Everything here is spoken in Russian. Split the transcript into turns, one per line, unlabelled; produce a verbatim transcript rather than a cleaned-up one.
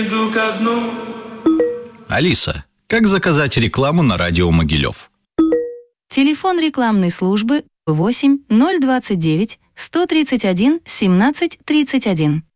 Иду ко дну.
Алиса, как заказать рекламу на радио Могилев?
Телефон рекламной службы восемь ноль двадцать девять сто тридцать один семнадцать тридцать один.